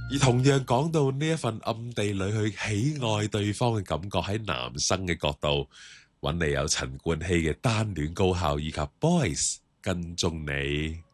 而同樣講到呢一份暗地裏去喜愛對方嘅感覺，喺男生嘅角度，揾嚟有陳冠希嘅單戀高校以及 Boys 跟蹤你。